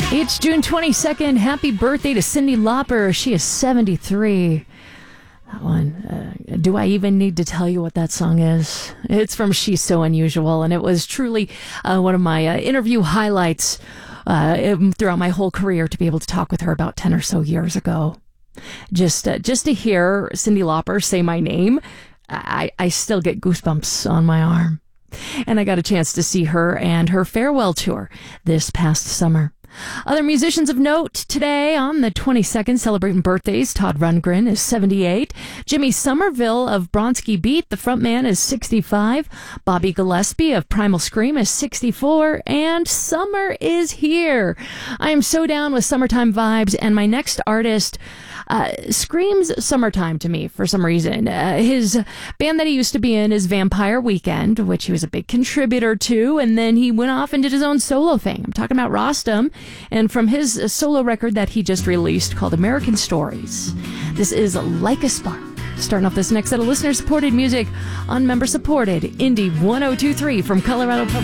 It's June 22nd. Happy birthday to Cyndi Lauper. She is 73. That one. Do I even need to tell you what that song is? It's from She's So Unusual, and it was truly one of my interview highlights throughout my whole career to be able to talk with her about 10 or so years ago. Just to hear Cyndi Lauper say my name, I still get goosebumps on my arm. And I got a chance to see her and her farewell tour this past summer. Other musicians of note today on the 22nd celebrating birthdays. Todd Rundgren is 78. Jimmy Somerville of Bronski Beat, the frontman, is 65. Bobby Gillespie of Primal Scream is 64. And summer is here. I am so down with summertime vibes, and my next artist screams summertime to me for some reason. His band that he used to be in is Vampire Weekend, which he was a big contributor to, and then he went off and did his own solo thing. I'm talking about Rostam, and from his solo record that he just released called American Stories. This is Like a Spark. Starting off this next set of listener-supported music on member-supported Indie 1023 from Colorado Public.